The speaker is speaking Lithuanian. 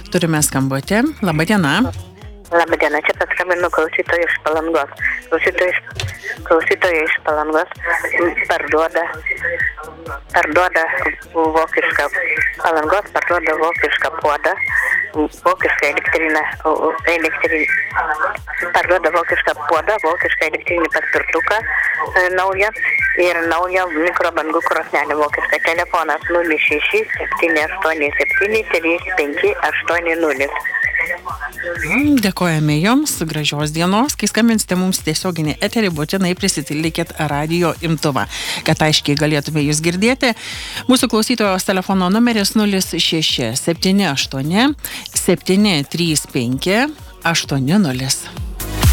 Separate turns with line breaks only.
Turime skambutį. Labą dieną.
Labadiena, čia paskambinu klausytojai iš Palangos. Klausytojai iš Palangos parduoda vokišką puodą, vokišką elektrinį paspirtuką naują ir naują mikrobangų krosnelę vokišką. Telefonas 06 787 3580.
Dėkojame Jums, gražios dienos. Kai skambinsite mums tiesioginį eterį, būtinai prisitildykit radijo imtuvą, kad aiškiai galėtume Jūs girdėti. Mūsų klausytojos telefono numeris 06 78 735 80.